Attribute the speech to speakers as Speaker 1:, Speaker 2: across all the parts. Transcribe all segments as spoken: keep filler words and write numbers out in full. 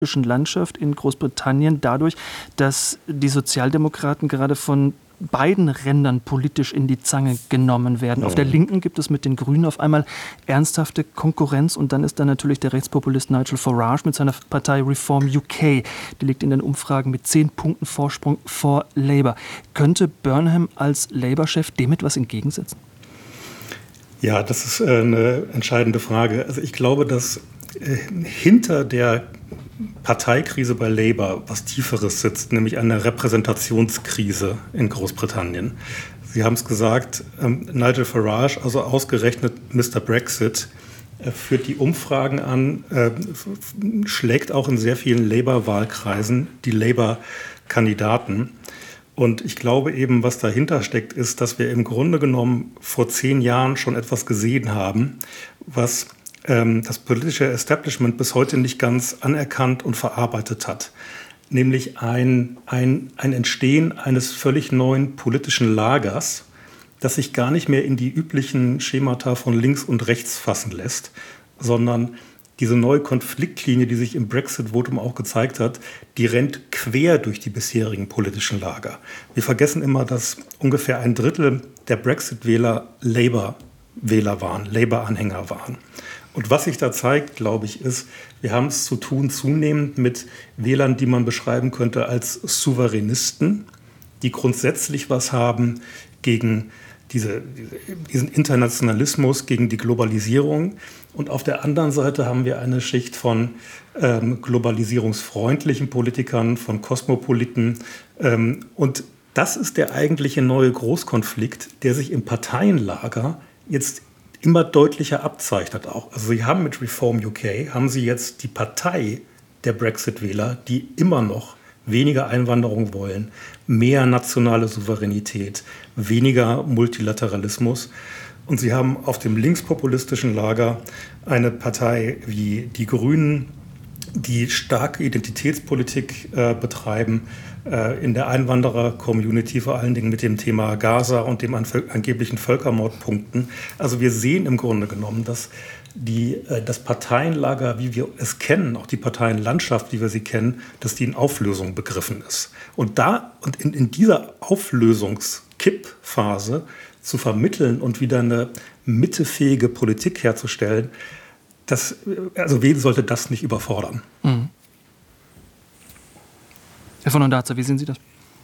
Speaker 1: Landschaft in Großbritannien dadurch, dass die Sozialdemokraten gerade von beiden Rändern politisch in die Zange genommen werden. Mhm. Auf der Linken gibt es mit den Grünen auf einmal ernsthafte Konkurrenz und dann ist da natürlich der Rechtspopulist Nigel Farage mit seiner Partei Reform U K. Die liegt in den Umfragen mit zehn Punkten Vorsprung vor Labour. Könnte Burnham als Labour-Chef dem etwas entgegensetzen?
Speaker 2: Ja, das ist eine entscheidende Frage. Also ich glaube, dass hinter der Parteikrise bei Labour was Tieferes sitzt, nämlich eine Repräsentationskrise in Großbritannien. Sie haben es gesagt, ähm, Nigel Farage, also ausgerechnet Mister Brexit, äh, führt die Umfragen an, äh, schlägt auch in sehr vielen Labour-Wahlkreisen die Labour-Kandidaten. Und ich glaube eben, was dahinter steckt, ist, dass wir im Grunde genommen vor zehn Jahren schon etwas gesehen haben, was das politische Establishment bis heute nicht ganz anerkannt und verarbeitet hat. Nämlich ein, ein, ein Entstehen eines völlig neuen politischen Lagers, das sich gar nicht mehr in die üblichen Schemata von links und rechts fassen lässt, sondern diese neue Konfliktlinie, die sich im Brexit-Votum auch gezeigt hat, die rennt quer durch die bisherigen politischen Lager. Wir vergessen immer, dass ungefähr ein Drittel der Brexit-Wähler Labour-Wähler waren, Labour-Anhänger waren. Und was sich da zeigt, glaube ich, ist, wir haben es zu tun zunehmend mit Wählern, die man beschreiben könnte als Souveränisten, die grundsätzlich was haben gegen diese, diesen Internationalismus, gegen die Globalisierung. Und auf der anderen Seite haben wir eine Schicht von ähm, globalisierungsfreundlichen Politikern, von Kosmopoliten. Ähm, und das ist der eigentliche neue Großkonflikt, der sich im Parteienlager jetzt immer deutlicher abzeichnet auch. Also Sie haben mit Reform U K, haben Sie jetzt die Partei der Brexit-Wähler, die immer noch weniger Einwanderung wollen, mehr nationale Souveränität, weniger Multilateralismus. Und Sie haben auf dem linkspopulistischen Lager eine Partei wie die Grünen, die starke Identitätspolitik äh, betreiben, äh, in der Einwanderer-Community, vor allen Dingen mit dem Thema Gaza und dem angeblichen Völkermordpunkten. Also wir sehen im Grunde genommen, dass die, äh, das Parteienlager, wie wir es kennen, auch die Parteienlandschaft, wie wir sie kennen, dass die in Auflösung begriffen ist. Und da und in, in dieser Auflösungskippphase zu vermitteln und wieder eine mittefähige Politik herzustellen, das, also wen sollte das nicht überfordern?
Speaker 1: Mhm. Herr von Ondarza, wie sehen Sie das?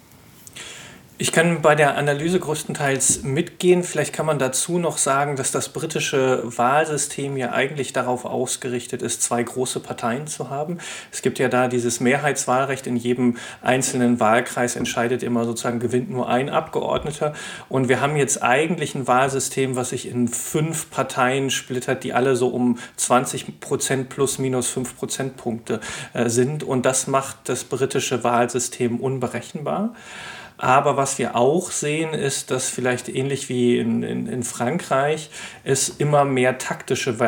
Speaker 3: Ich kann bei der Analyse größtenteils mitgehen. Vielleicht kann man dazu noch sagen, dass das britische Wahlsystem ja eigentlich darauf ausgerichtet ist, zwei große Parteien zu haben. Es gibt ja da dieses Mehrheitswahlrecht. In jedem einzelnen Wahlkreis entscheidet immer sozusagen, gewinnt nur ein Abgeordneter. Und wir haben jetzt eigentlich ein Wahlsystem, was sich in fünf Parteien splittert, die alle so um zwanzig Prozent plus minus fünf Prozentpunkte äh, sind. Und das macht das britische Wahlsystem unberechenbar. Aber was wir auch sehen, ist, dass vielleicht ähnlich wie in, in, in Frankreich es immer mehr taktische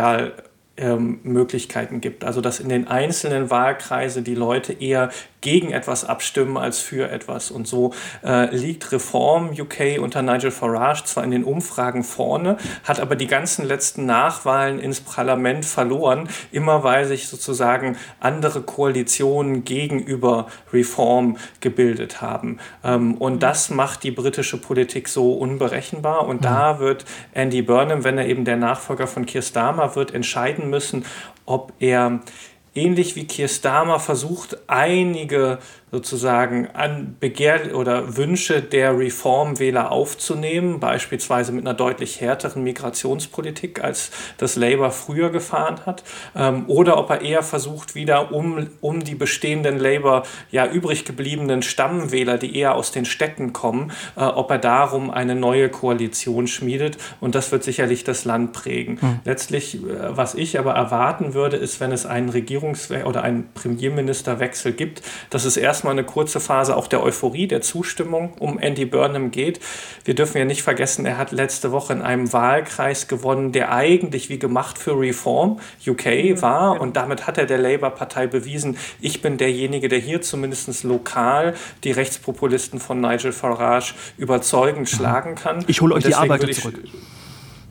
Speaker 3: Wahlmöglichkeiten gibt. Also dass in den einzelnen Wahlkreisen die Leute eher gegen etwas abstimmen als für etwas. Und so äh, liegt Reform U K unter Nigel Farage zwar in den Umfragen vorne, hat aber die ganzen letzten Nachwahlen ins Parlament verloren, immer weil sich sozusagen andere Koalitionen gegenüber Reform gebildet haben. Ähm, und das macht die britische Politik so unberechenbar. Und da wird Andy Burnham, wenn er eben der Nachfolger von Keir Starmer wird, entscheiden müssen, ob er ähnlich wie Keir Starmer versucht, einige sozusagen an Begehr oder Wünsche der Reformwähler aufzunehmen, beispielsweise mit einer deutlich härteren Migrationspolitik, als das Labour früher gefahren hat, ähm, oder ob er eher versucht, wieder um, um die bestehenden Labour ja übrig gebliebenen Stammwähler, die eher aus den Städten kommen, äh, ob er darum eine neue Koalition schmiedet, und das wird sicherlich das Land prägen. Mhm. Letztlich, äh, was ich aber erwarten würde, ist, wenn es einen Regierungswechsel oder einen Premierministerwechsel gibt, dass es erst mal eine kurze Phase auch der Euphorie, der Zustimmung um Andy Burnham geht. Wir dürfen ja nicht vergessen, er hat letzte Woche in einem Wahlkreis gewonnen, der eigentlich wie gemacht für Reform U K war, und damit hat er der Labour-Partei bewiesen, ich bin derjenige, der hier zumindest lokal die Rechtspopulisten von Nigel Farage überzeugend schlagen kann.
Speaker 1: Ich hole euch die Arbeiter zurück.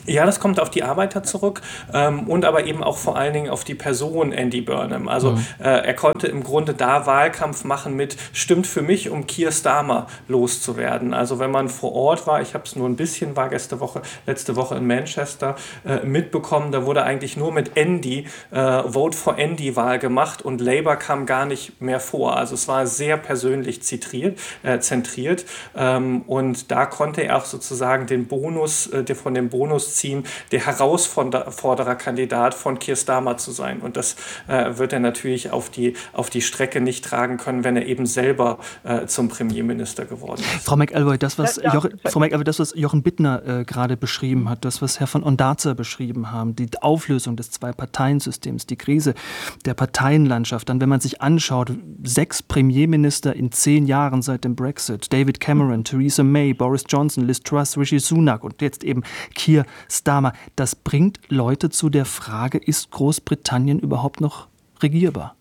Speaker 3: Ja, das kommt auf die Arbeiter zurück ähm, und aber eben auch vor allen Dingen auf die Person Andy Burnham. Also mhm. äh, er konnte im Grunde da Wahlkampf machen mit "Stimmt für mich", um Keir Starmer loszuwerden. Also wenn man vor Ort war, ich habe es nur ein bisschen, war letzte Woche, letzte Woche in Manchester äh, mitbekommen, da wurde eigentlich nur mit Andy, äh, Vote for Andy Wahl gemacht und Labour kam gar nicht mehr vor. Also es war sehr persönlich zentriert, äh, zentriert ähm, und da konnte er auch sozusagen den Bonus, äh, der von dem Bonus ziehen, der Herausfordererkandidat von Keir Starmer zu sein. Und das äh, wird er natürlich auf die, auf die Strecke nicht tragen können, wenn er eben selber äh, zum Premierminister geworden ist.
Speaker 1: Frau McElroy, das, was, ja, Joch, Frau McElroy, das, was Jochen Bittner äh, gerade beschrieben hat, das, was Herr von Ondarza beschrieben haben, die Auflösung des Zwei-Parteien-Systems, die Krise der Parteienlandschaft, dann, wenn man sich anschaut, sechs Premierminister in zehn Jahren seit dem Brexit, David Cameron, Theresa May, Boris Johnson, Liz Truss, Rishi Sunak und jetzt eben Keir Starmer, das bringt Leute zu der Frage, ist Großbritannien überhaupt noch regierbar?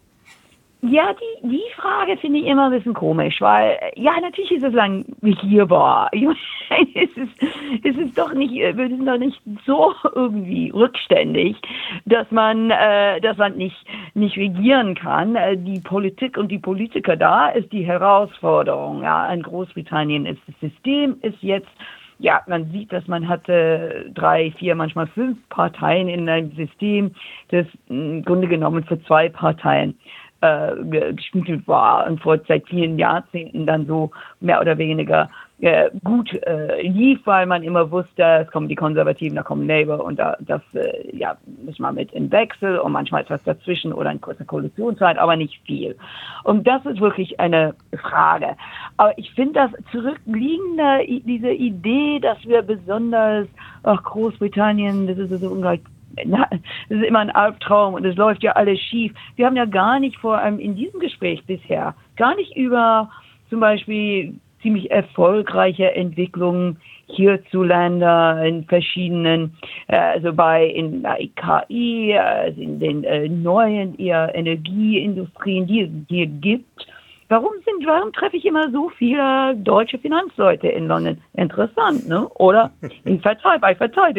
Speaker 4: Ja, die, die Frage finde ich immer ein bisschen komisch, weil, ja, natürlich ist es lang regierbar. Ich meine, es ist, es ist doch nicht, wir sind doch nicht so irgendwie rückständig, dass man äh, das Land nicht, nicht regieren kann. Die Politik und die Politiker, da ist die Herausforderung. Ja, in Großbritannien ist das System ist jetzt, ja, man sieht, dass man hatte drei, vier, manchmal fünf Parteien in einem System, das im Grunde genommen für zwei Parteien äh, gespielt war und vor seit vielen Jahrzehnten dann so mehr oder weniger äh, gut äh, lief, weil man immer wusste, es kommen die Konservativen, da kommen Labour und da, das äh, ja, muss man mit im Wechsel und manchmal etwas dazwischen oder in kurzer Koalitionszeit, aber nicht viel. Und das ist wirklich eine Frage. Aber ich finde das zurückliegende, diese Idee, dass wir besonders, ach, Großbritannien, das ist so ungleich, das ist immer ein Albtraum und es läuft ja alles schief. Wir haben ja gar nicht vor allem in diesem Gespräch bisher, gar nicht über zum Beispiel ziemlich erfolgreiche Entwicklungen hierzulande in verschiedenen, äh, also bei in der K I, also in den äh, neuen eher Energieindustrien, die es hier gibt. Warum sind, warum treffe ich immer so viele deutsche Finanzleute in London? Interessant, ne? Oder in Verteid- bei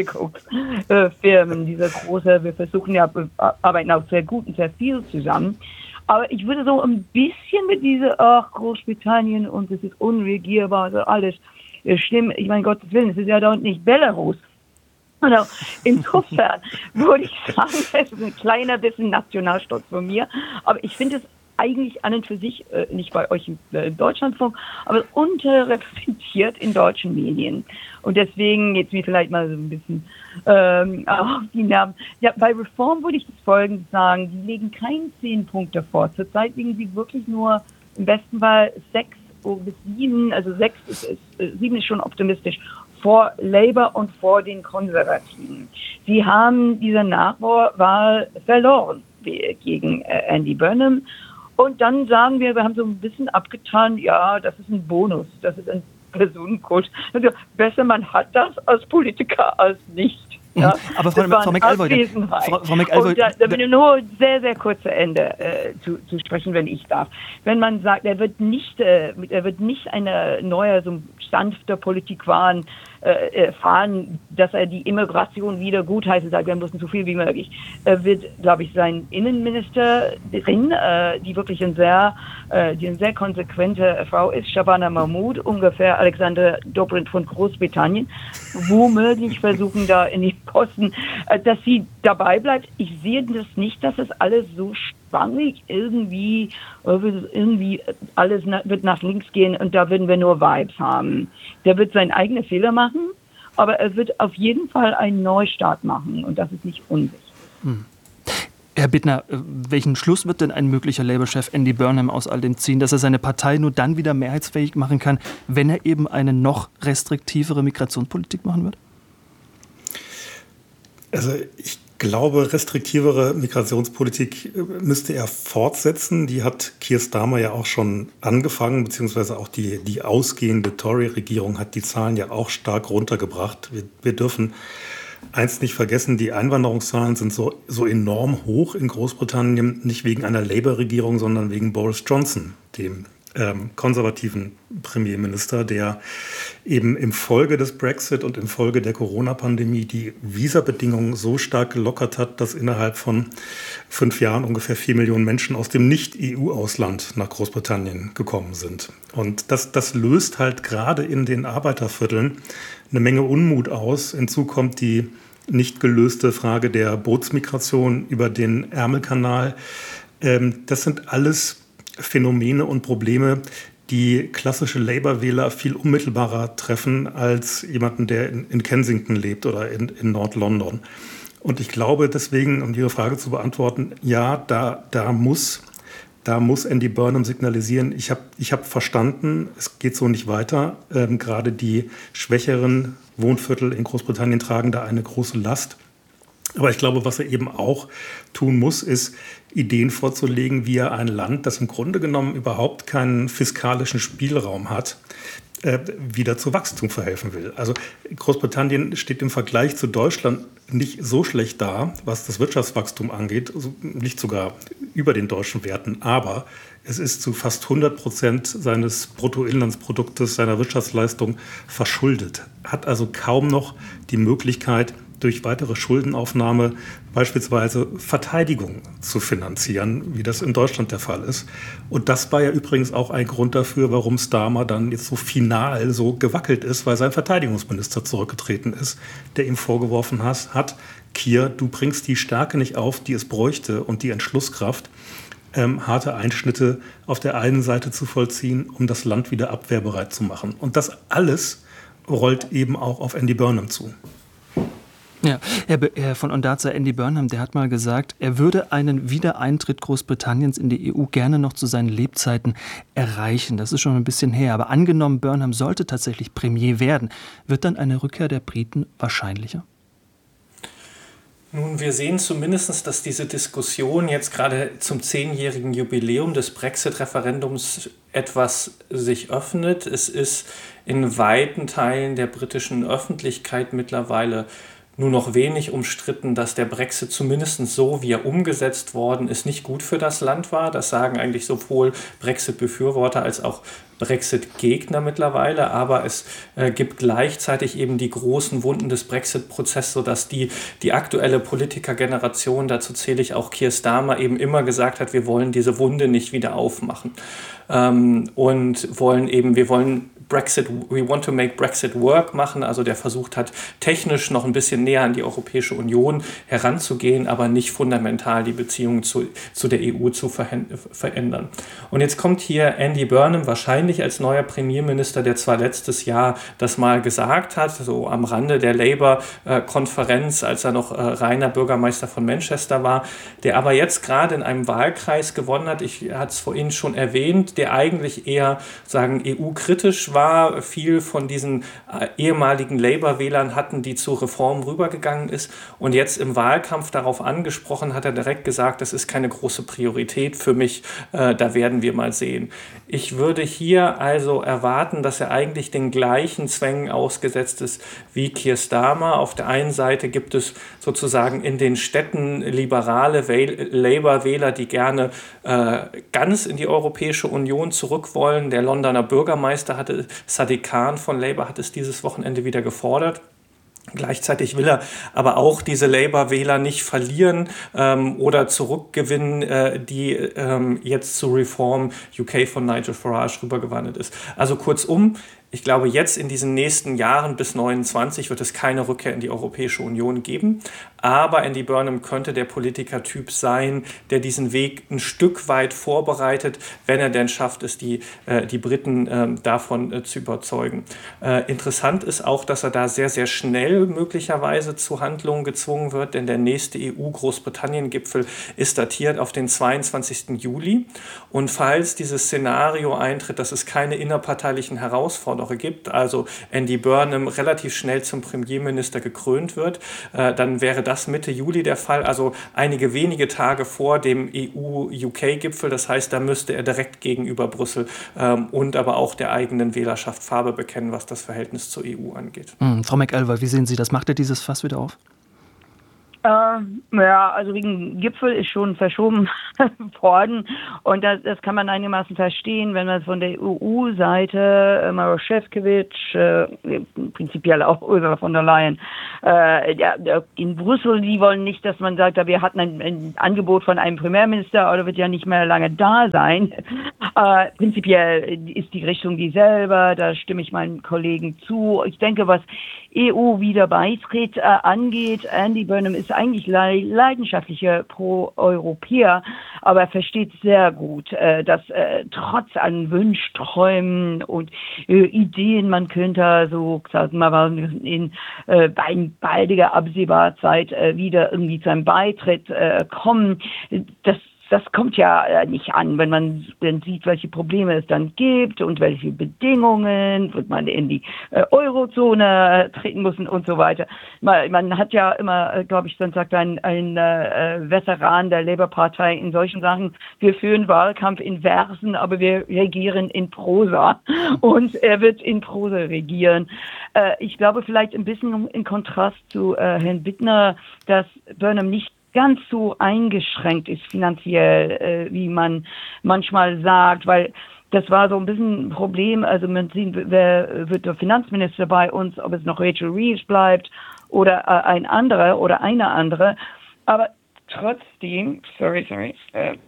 Speaker 4: Verteidigungsfirmen, diese große, wir versuchen ja, wir arbeiten auch sehr gut und sehr viel zusammen. Aber ich würde so ein bisschen mit dieser, ach, Großbritannien und es ist unregierbar, also alles schlimm. Ich meine, Gottes Willen, es ist ja dort nicht Belarus. Also insofern würde ich sagen, es ist ein kleiner bisschen Nationalstolz von mir. Aber ich finde es eigentlich an und für sich, äh, nicht bei euch im äh, Deutschlandfunk, aber unterrepräsentiert in deutschen Medien. Und deswegen jetzt mir vielleicht mal so ein bisschen ähm, auf die Nerven. Ja, bei Reform würde ich das Folgendes sagen, die legen keinen zehn Punkte vor. Zurzeit liegen sie wirklich nur im besten Fall sechs bis sieben, also sechs ist, ist, sieben ist schon optimistisch, vor Labour und vor den Konservativen. Sie haben diese Nachwahl verloren gegen äh, Andy Burnham. Und dann sagen wir, wir haben so ein bisschen abgetan, ja, das ist ein Bonus, das ist ein Personenkult. Also besser man hat das als Politiker als nicht. Ja?
Speaker 1: Aber Frau, Frau McElroy, Frau, Frau McElroy,
Speaker 4: da, da bin ich nur sehr, sehr kurz zu Ende äh, zu, zu sprechen, wenn ich darf. Wenn man sagt, er wird nicht, äh, er wird nicht eine neue, so sanfte Politik wahren, äh, fahren, dass er die Immigration wieder gutheißen sagt, wir müssen so viel wie möglich. Er wird, glaube ich, sein Innenministerin, äh, die wirklich ein sehr, äh, die eine sehr konsequente Frau ist, Shabana Mahmood, ungefähr Alexander Dobrindt von Großbritannien, womöglich versuchen da in die Posten, äh, dass sie dabei bleibt. Ich sehe das nicht, dass es alles so schwammig irgendwie, irgendwie alles wird nach links gehen und da würden wir nur Vibes haben. Der wird seinen eigenen Fehler machen, aber er wird auf jeden Fall einen Neustart machen und das ist nicht unsicher.
Speaker 1: Hm. Herr Bittner, welchen Schluss wird denn ein möglicher Labour-Chef Andy Burnham aus all dem ziehen, dass er seine Partei nur dann wieder mehrheitsfähig machen kann, wenn er eben eine noch restriktivere Migrationspolitik machen wird?
Speaker 2: Also ich glaube, restriktivere Migrationspolitik müsste er fortsetzen. Die hat Keir Starmer ja auch schon angefangen, beziehungsweise auch die, die ausgehende Tory-Regierung hat die Zahlen ja auch stark runtergebracht. Wir, wir dürfen eins nicht vergessen, die Einwanderungszahlen sind so, so enorm hoch in Großbritannien, nicht wegen einer Labour-Regierung, sondern wegen Boris Johnson, dem ähm, konservativen Premierminister, der eben im Folge des Brexit und im Folge der Corona-Pandemie die Visabedingungen so stark gelockert hat, dass innerhalb von fünf Jahren ungefähr vier Millionen Menschen aus dem Nicht-E U-Ausland nach Großbritannien gekommen sind. Und das, das löst halt gerade in den Arbeitervierteln eine Menge Unmut aus. Hinzu kommt die nicht gelöste Frage der Bootsmigration über den Ärmelkanal. Ähm, das sind alles Phänomene und Probleme, die klassische Labour-Wähler viel unmittelbarer treffen als jemanden, der in, in Kensington lebt oder in, in Nord-London. Und ich glaube deswegen, um Ihre Frage zu beantworten, ja, da, da muss, da muss Andy Burnham signalisieren, ich habe ich hab verstanden, es geht so nicht weiter. Ähm, gerade die schwächeren Wohnviertel in Großbritannien tragen da eine große Last. Aber ich glaube, was er eben auch tun muss, ist, Ideen vorzulegen, wie er ein Land, das im Grunde genommen überhaupt keinen fiskalischen Spielraum hat, äh, wieder zu Wachstum verhelfen will. Also Großbritannien steht im Vergleich zu Deutschland nicht so schlecht da, was das Wirtschaftswachstum angeht, also nicht sogar über den deutschen Werten, aber es ist zu fast hundert Prozent seines Bruttoinlandsproduktes, seiner Wirtschaftsleistung verschuldet, hat also kaum noch die Möglichkeit, durch weitere Schuldenaufnahme beispielsweise Verteidigung zu finanzieren, wie das in Deutschland der Fall ist. Und das war ja übrigens auch ein Grund dafür, warum Starmer dann jetzt so final so gewackelt ist, weil sein Verteidigungsminister zurückgetreten ist, der ihm vorgeworfen hat, Keir, du bringst die Stärke nicht auf, die es bräuchte und die Entschlusskraft, ähm, harte Einschnitte auf der einen Seite zu vollziehen, um das Land wieder abwehrbereit zu machen. Und das alles rollt eben auch auf Andy Burnham zu.
Speaker 1: Ja, Herr, Herr von Ondarza, Andy Burnham, der hat mal gesagt, er würde einen Wiedereintritt Großbritanniens in die E U gerne noch zu seinen Lebzeiten erreichen. Das ist schon ein bisschen her. Aber angenommen, Burnham sollte tatsächlich Premier werden, wird dann eine Rückkehr der Briten wahrscheinlicher?
Speaker 3: Nun, wir sehen zumindest, dass diese Diskussion jetzt gerade zum zehnjährigen Jubiläum des Brexit-Referendums etwas sich öffnet. Es ist in weiten Teilen der britischen Öffentlichkeit mittlerweile nur noch wenig umstritten, dass der Brexit zumindest so, wie er umgesetzt worden ist, nicht gut für das Land war. Das sagen eigentlich sowohl Brexit-Befürworter als auch Brexit-Gegner mittlerweile, aber es äh, gibt gleichzeitig eben die großen Wunden des Brexit-Prozesses, sodass die, die aktuelle Politikergeneration, dazu zähle ich auch Keir Starmer, eben immer gesagt hat, wir wollen diese Wunde nicht wieder aufmachen ähm, und wollen eben, wir wollen Brexit, we want to make Brexit work machen, also der versucht hat, technisch noch ein bisschen näher an die Europäische Union heranzugehen, aber nicht fundamental die Beziehungen zu, zu der E U zu verändern. Und jetzt kommt hier Andy Burnham, wahrscheinlich als neuer Premierminister, der zwar letztes Jahr das mal gesagt hat, so am Rande der Labour-Konferenz, als er noch äh, reiner Bürgermeister von Manchester war, der aber jetzt gerade in einem Wahlkreis gewonnen hat, ich hatte es vorhin schon erwähnt, der eigentlich eher, sagen, E U-kritisch war, war, viel von diesen äh, ehemaligen Labour-Wählern hatten, die zu Reformen rübergegangen ist. Und jetzt im Wahlkampf darauf angesprochen, hat er direkt gesagt, das ist keine große Priorität für mich, äh, da werden wir mal sehen. Ich würde hier also erwarten, dass er eigentlich den gleichen Zwängen ausgesetzt ist wie Keir Starmer. Auf der einen Seite gibt es sozusagen in den Städten liberale Labour-Wähler, die gerne äh, ganz in die Europäische Union zurück wollen. Der Londoner Bürgermeister hatte Sadiq Khan von Labour hat es dieses Wochenende wieder gefordert. Gleichzeitig will er aber auch diese Labour-Wähler nicht verlieren ähm, oder zurückgewinnen, äh, die ähm, jetzt zu Reform U K von Nigel Farage rübergewandert ist. Also kurzum, ich glaube, jetzt in diesen nächsten Jahren bis neunundzwanzig wird es keine Rückkehr in die Europäische Union geben. Aber Andy Burnham könnte der Politikertyp sein, der diesen Weg ein Stück weit vorbereitet, wenn er denn schafft, es die, äh, die Briten äh, davon äh, zu überzeugen. Äh, interessant ist auch, dass er da sehr, sehr schnell möglicherweise zu Handlungen gezwungen wird, denn der nächste E U-Großbritannien-Gipfel ist datiert auf den zweiundzwanzigsten Juli. Und falls dieses Szenario eintritt, dass es keine innerparteilichen Herausforderungen gibt, also Andy Burnham relativ schnell zum Premierminister gekrönt wird, äh, dann wäre das Mitte Juli der Fall, also einige wenige Tage vor dem E U-U K-Gipfel. Das heißt, da müsste er direkt gegenüber Brüssel ähm, und aber auch der eigenen Wählerschaft Farbe bekennen, was das Verhältnis zur E U angeht.
Speaker 1: Mhm. Frau McElroy, wie sehen Sie das? Macht er dieses Fass wieder auf?
Speaker 4: Ähm, ja, also wegen Gipfel ist schon verschoben worden und das, das kann man einigermaßen verstehen, wenn man von der E U-Seite, äh, Maroš Šefčovič, äh, prinzipiell auch Ursula von der Leyen, äh, ja, in Brüssel, die wollen nicht, dass man sagt, wir hatten ein, ein Angebot von einem Premierminister, oder wird ja nicht mehr lange da sein. Äh, prinzipiell ist die Richtung dieselbe, da stimme ich meinen Kollegen zu. Ich denke, was E U-Wiederbeitritt äh, angeht, Andy Burnham ist eigentlich le- leidenschaftlicher Pro-Europäer, aber er versteht sehr gut, äh, dass äh, trotz an Wünschträumen und äh, Ideen, man könnte so, sagen wir mal, in äh, baldiger absehbarer Zeit äh, wieder irgendwie zu einem Beitritt äh, kommen. Das Das kommt ja nicht an, wenn man dann sieht, welche Probleme es dann gibt und welche Bedingungen, wird man in die äh, Eurozone treten müssen und so weiter. Man, man hat ja immer, äh, glaube ich, dann sagt ein, ein äh, Veteran der Labour-Partei in solchen Sachen, wir führen Wahlkampf in Versen, aber wir regieren in Prosa. Und er wird in Prosa regieren. Äh, ich glaube vielleicht ein bisschen in Kontrast zu äh, Herrn Bittner, dass Burnham nicht ganz so eingeschränkt ist finanziell, äh, wie man manchmal sagt, weil das war so ein bisschen ein Problem. Also man sieht, wer wird der Finanzminister bei uns, ob es noch Rachel Reeves bleibt oder äh, ein anderer oder eine andere. Aber trotzdem, sorry, sorry. Äh.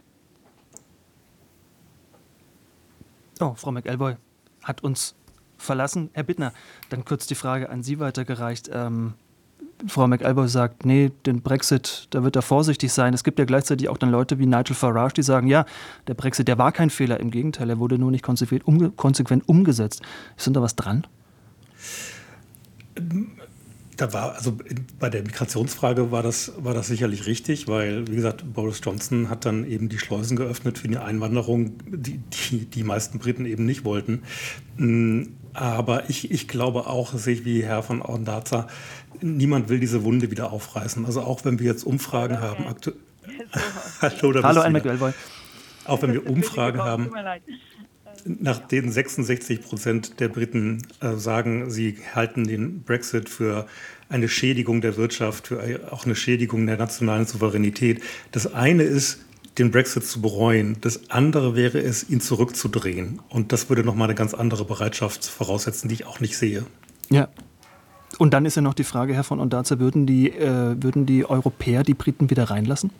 Speaker 1: Oh, Frau McElvoy hat uns verlassen. Herr Bittner, dann kurz die Frage an Sie weitergereicht. Ähm, Frau McElvoy sagt, nee, den Brexit, da wird er vorsichtig sein. Es gibt ja gleichzeitig auch dann Leute wie Nigel Farage, die sagen, ja, der Brexit, der war kein Fehler, im Gegenteil, er wurde nur nicht konsequent, umge- konsequent umgesetzt. Ist denn da was dran?
Speaker 2: Da war, also bei der Migrationsfrage war das, war das sicherlich richtig, weil, wie gesagt, Boris Johnson hat dann eben die Schleusen geöffnet für die Einwanderung, die die, die meisten Briten eben nicht wollten. Aber ich, ich glaube auch, sehe ich wie Herr von Ondarza, niemand will diese Wunde wieder aufreißen. Also auch wenn wir jetzt Umfragen okay. haben. Aktu- Hallo, da
Speaker 1: Hallo, Anne McElvoy.
Speaker 2: Auch wenn wir Umfragen haben, nach denen sechsundsechzig Prozent der Briten äh, sagen, sie halten den Brexit für eine Schädigung der Wirtschaft, für auch eine Schädigung der nationalen Souveränität. Das eine ist, den Brexit zu bereuen. Das andere wäre es, ihn zurückzudrehen. Und das würde nochmal eine ganz andere Bereitschaft voraussetzen, die ich auch nicht sehe.
Speaker 1: Ja. Und dann ist ja noch die Frage, Herr von Ondarza, würden die, äh, würden die Europäer die Briten wieder reinlassen?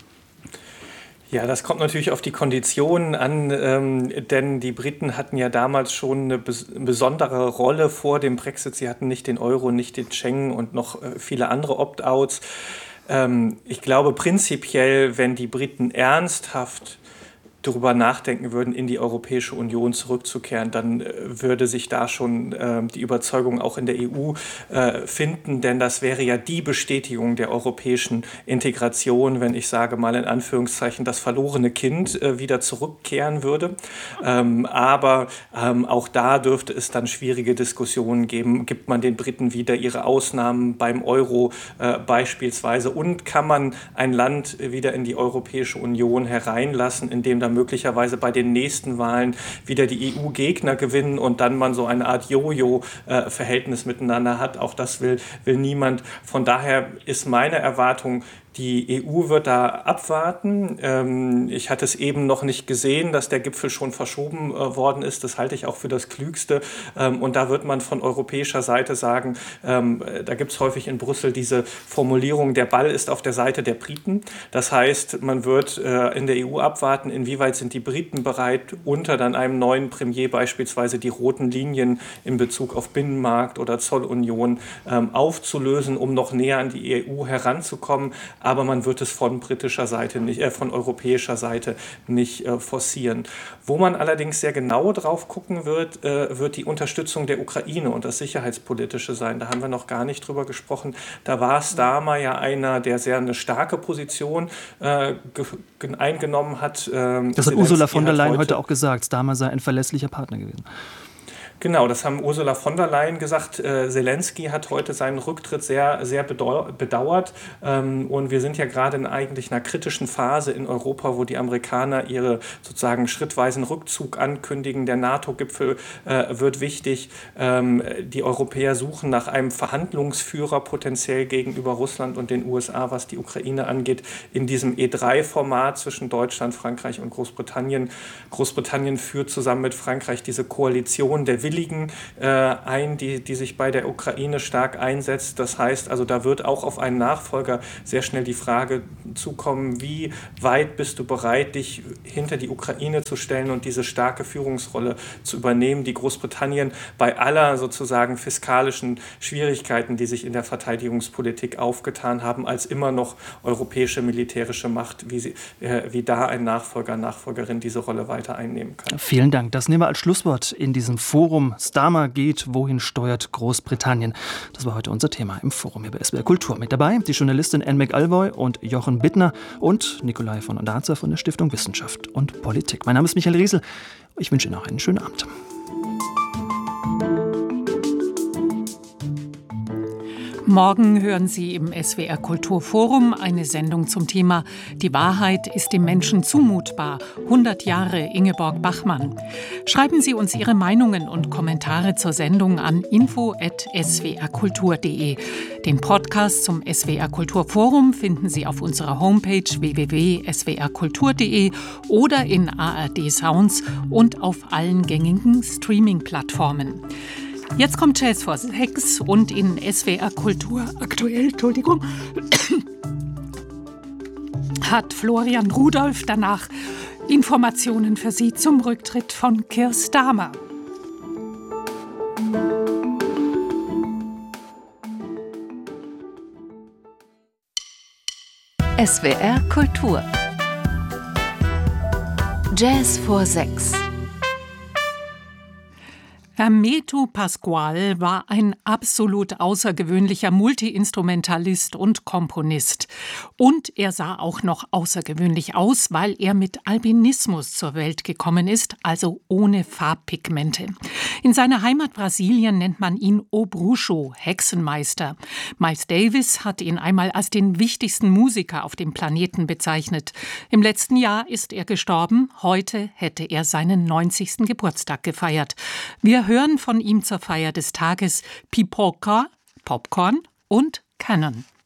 Speaker 3: Ja, das kommt natürlich auf die Konditionen an, ähm, denn die Briten hatten ja damals schon eine bes- besondere Rolle vor dem Brexit. Sie hatten nicht den Euro, nicht den Schengen und noch äh, viele andere Opt-outs. Ähm, ich glaube prinzipiell, wenn die Briten ernsthaft darüber nachdenken würden, in die Europäische Union zurückzukehren, dann äh, würde sich da schon äh, die Überzeugung auch in der E U äh, finden, denn das wäre ja die Bestätigung der europäischen Integration, wenn ich sage mal in Anführungszeichen das verlorene Kind äh, wieder zurückkehren würde. Ähm, aber ähm, auch da dürfte es dann schwierige Diskussionen geben. Gibt man den Briten wieder ihre Ausnahmen beim Euro äh, beispielsweise und kann man ein Land wieder in die Europäische Union hereinlassen, in dem dann möglicherweise bei den nächsten Wahlen wieder die E U-Gegner gewinnen und dann man so eine Art Jojo-Verhältnis miteinander hat. Auch das will, will niemand. Von daher ist meine Erwartung, die E U wird da abwarten. Ähm, ich hatte es eben noch nicht gesehen, dass der Gipfel schon verschoben äh, worden ist. Das halte ich auch für das Klügste. Ähm, und da wird man von europäischer Seite sagen, ähm, da gibt es häufig in Brüssel diese Formulierung, der Ball ist auf der Seite der Briten. Das heißt, man wird äh, in der E U abwarten, inwieweit sind die Briten bereit, unter dann einem neuen Premier beispielsweise die roten Linien in Bezug auf Binnenmarkt oder Zollunion ähm, aufzulösen, um noch näher an die E U heranzukommen. Aber man wird es von britischer Seite nicht, äh, von europäischer Seite nicht äh, forcieren. Wo man allerdings sehr genau drauf gucken wird, äh, wird die Unterstützung der Ukraine und das Sicherheitspolitische sein. Da haben wir noch gar nicht drüber gesprochen. Da war Starmer ja einer, der sehr eine starke Position äh, ge- eingenommen hat. Ähm,
Speaker 1: das hat Ursula von der Leyen heute auch gesagt. Starmer sei ein verlässlicher Partner gewesen.
Speaker 3: Genau, das haben Ursula von der Leyen gesagt. Äh, Zelensky hat heute seinen Rücktritt sehr, sehr bedau- bedauert. Ähm, und wir sind ja gerade in eigentlich einer kritischen Phase in Europa, wo die Amerikaner ihre sozusagen schrittweisen Rückzug ankündigen. Der NATO-Gipfel äh, wird wichtig. Ähm, die Europäer suchen nach einem Verhandlungsführer potenziell gegenüber Russland und den U S A, was die Ukraine angeht, in diesem E drei Format zwischen Deutschland, Frankreich und Großbritannien. Großbritannien führt zusammen mit Frankreich diese Koalition der Willigen äh, ein, die, die sich bei der Ukraine stark einsetzt. Das heißt, also da wird auch auf einen Nachfolger sehr schnell die Frage zukommen, wie weit bist du bereit, dich hinter die Ukraine zu stellen und diese starke Führungsrolle zu übernehmen, die Großbritannien bei aller sozusagen fiskalischen Schwierigkeiten, die sich in der Verteidigungspolitik aufgetan haben, als immer noch europäische militärische Macht, wie, sie, äh, wie da ein Nachfolger, Nachfolgerin diese Rolle weiter einnehmen kann.
Speaker 1: Vielen Dank. Das nehmen wir als Schlusswort in diesem Forum. Starmer geht, wohin steuert Großbritannien? Das war heute unser Thema im Forum hier bei S W R Kultur. Mit dabei die Journalistin Anne McAlvoy und Jochen Bittner und Nikolai von Ondarza von der Stiftung Wissenschaft und Politik. Mein Name ist Michael Riesel. Ich wünsche Ihnen auch einen schönen Abend.
Speaker 5: Morgen hören Sie im S W R Kulturforum eine Sendung zum Thema Die Wahrheit ist dem Menschen zumutbar. hundert Jahre Ingeborg Bachmann. Schreiben Sie uns Ihre Meinungen und Kommentare zur Sendung an info at s w r kultur punkt d e. Den Podcast zum S W R Kulturforum finden Sie auf unserer Homepage w w w punkt s w r kultur punkt d e oder in A R D Sounds und auf allen gängigen Streaming-Plattformen. Jetzt kommt Jazz for Sex und in S W R Kultur aktuell, Entschuldigung, hat Florian Rudolph danach Informationen für Sie zum Rücktritt von Keir Starmer.
Speaker 6: S W R Kultur Jazz for Sex.
Speaker 5: Hermeto Pascoal war ein absolut außergewöhnlicher Multiinstrumentalist und Komponist. Und er sah auch noch außergewöhnlich aus, weil er mit Albinismus zur Welt gekommen ist, also ohne Farbpigmente. In seiner Heimat Brasilien nennt man ihn O Bruxo, Hexenmeister. Miles Davis hat ihn einmal als den wichtigsten Musiker auf dem Planeten bezeichnet. Im letzten Jahr ist er gestorben, heute hätte er seinen neunzigsten Geburtstag gefeiert. Wir hören von ihm zur Feier des Tages Pipoca, Popcorn und Canon.